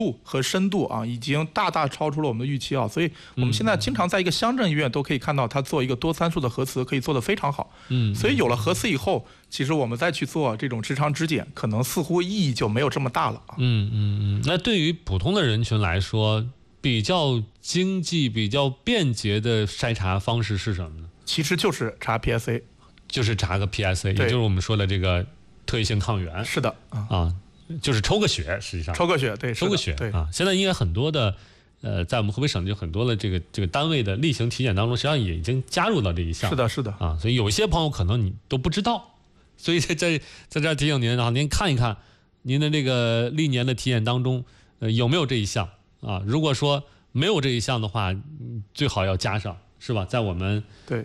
度和深度啊，已经大大超出了我们的预期啊，所以我们现在经常在一个乡镇医院都可以看到，它做一个多参数的核磁可以做得非常好。所以有了核磁以后，其实我们再去做这种直肠指检，可能似乎意义就没有这么大了啊。 那对于普通的人群来说，比较经济、比较便捷的筛查方式是什么呢？ 其实就是查 PSA， 就是查个 PSA， 也就是我们说的这个特异性抗原。 是的啊。就是抽个血，实际上抽个血，对， 抽个血， 对啊。现在应该很多的，在我们河北省就很多的这个单位的例行体检当中，实际上也已经加入到这一项。 是的啊，所以有一些朋友可能你都不知道，所以在这儿提醒您啊，您看一看您的这个历年的体检当中，有没有这一项啊？如果说没有这一项的话，最好要加上，是吧？在我们对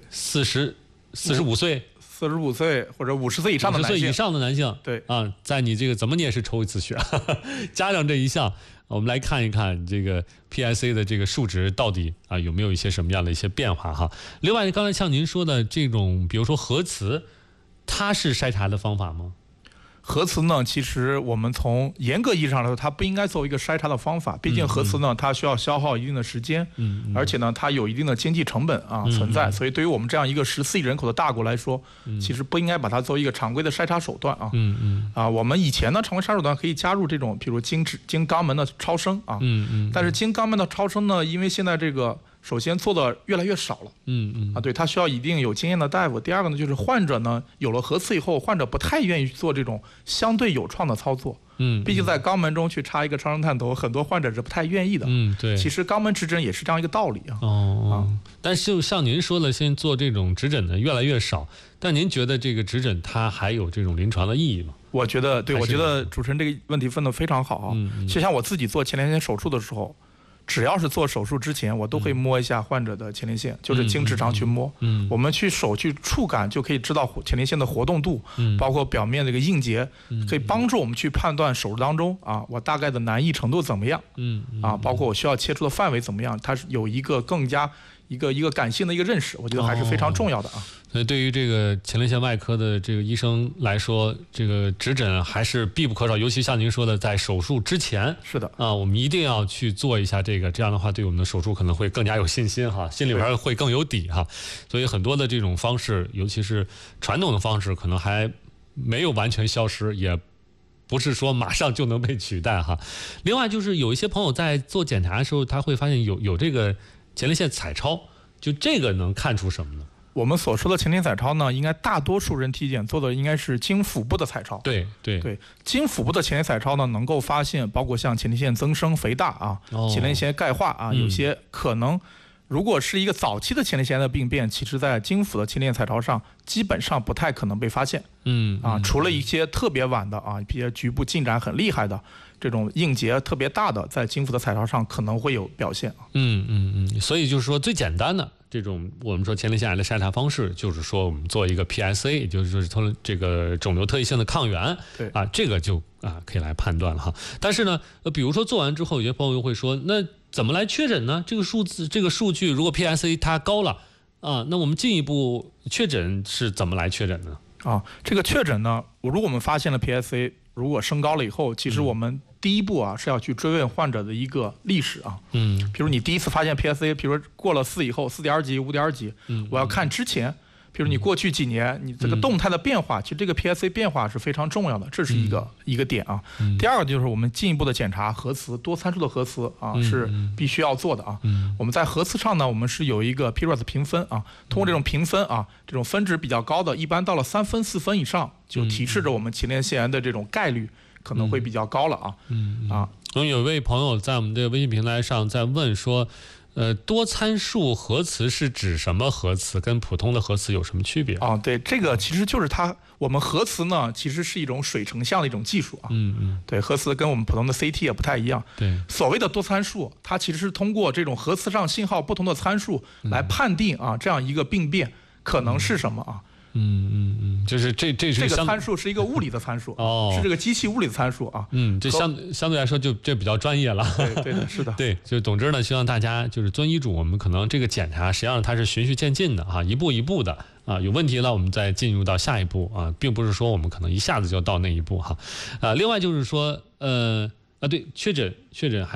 45岁。 45岁或者50岁以上的男性，50 岁以上的男性， 对啊，在你这个怎么你也是抽一次血，加上这一项，我们来看一看这个 PSA 的这个数值到底啊有没有一些什么样的一些变化哈。另外，刚才像您说的这种，比如说核磁，它是筛查的方法吗？ 核磁呢，其实我们从严格意义上来说，它不应该作为一个筛查的方法。毕竟核磁呢，它需要消耗一定的时间，而且呢，它有一定的经济成本啊存在。所以对于我们这样一个14亿人口的大国来说，其实不应该把它作为一个常规的筛查手段啊。我们以前呢，常规筛查手段可以加入这种，比如经肛门的超声啊。但是经肛门的超声呢，因为现在这个首先做的越来越少了，对，它需要一定有经验的大夫。第二个呢，就是患者呢有了核磁以后，患者不太愿意去做这种相对有创的操作，毕竟在肛门中去插一个超声探头，很多患者是不太愿意的， 对。 其实肛门指诊也是这样一个道理啊。 但是就像您说的，现在做这种指诊的越来越少，但您觉得这个指诊它还有这种临床的意义吗？ 我觉得主持人这个问题问得非常好啊。就像我自己做前列腺手术的时候，只要是做手术之前，我都会摸一下患者的前列腺，就是经直肠去摸。我们手去触感就可以知道前列腺的活动度，包括表面这个硬结，可以帮助我们去判断手术当中啊，我大概的难易程度怎么样，包括我需要切除的范围怎么样，它是有一个更加一个感性的一个认识，我觉得还是非常重要的啊。 所以对于这个前列腺外科的这个医生来说，这个指诊还是必不可少，尤其像您说的，在手术之前， 是的啊，我们一定要去做一下这个，这样的话对我们的手术可能会更加有信心哈，心里边会更有底哈。所以很多的这种方式，尤其是传统的方式，可能还没有完全消失，也不是说马上就能被取代哈。另外就是有一些朋友在做检查的时候，他会发现有这个前列腺彩超，就这个能看出什么呢？ 我们所说的前列腺彩超呢，应该大多数人体检做的应该是经腹部的彩超。 对， 经腹部的前列彩超呢，能够发现包括像前列腺增生、肥大啊，前列腺钙化啊，有些可能，如果是一个早期的前列腺的病变，其实在经腹的前列腺彩超上基本上不太可能被发现。除了一些特别晚的啊，一些局部进展很厉害的这种硬结特别大的，在经腹的彩超上可能会有表现。 所以就是说最简单的这种我们说前列腺癌的筛查方式，就是说我们做一个 PSA， 也就是这个肿瘤特异性的抗原， 对啊，这个就可以来判断了哈。但是呢，比如说做完之后，有些朋友又会说，那怎么来确诊呢？这个数字、这个数据，如果 PSA 它高了啊，那我们进一步确诊是怎么来确诊呢？ 这个确诊呢，如果我们发现了 PSA 如果升高了以后，其实我们第一步是要去追问患者的一个历史啊。比如你第一次发现 PSA， 比如过了4以后4.几、5.几，我要看之前，比如你过去几年你这个动态的变化，其实这个 PSA 变化是非常重要的，这是一个点啊。第二个就是我们进一步的检查核磁，多参数的核磁是必须要做的啊。我们在核磁上呢，我们是有一个 PIRAS 评分啊，通过这种评分这种分值比较高的，一般到了3分4分以上，就提示着我们前列腺癌的这种概率可能会比较高了啊。 有位朋友在我们的微信平台上在问说，多参数核磁是指什么核磁？跟普通的核磁有什么区别？ 对，这个其实就是我们核磁呢，其实是一种水成像的一种技术啊。对，核磁跟我们普通的 CT 也不太一样。 对， 所谓的多参数，它其实是通过这种核磁上信号不同的参数来判定这样一个病变可能是什么啊。 就是这个参数是一个物理的参数是这个机器物理的参数啊。 这相对来说这比较专业了。 对的，是的。 对，就总之呢，希望大家就是遵医嘱，我们可能这个检查实际上它是循序渐进的一步一步的有问题了我们再进入到下一步并不是说我们可能一下子就到那一步另外就是说对，确诊